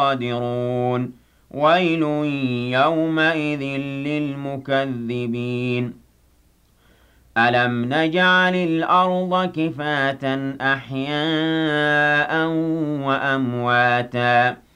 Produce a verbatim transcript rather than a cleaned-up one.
قادرون ويل يومئذ للمكذبين ألم نجعل الأرض كفاة أحياء وأمواتا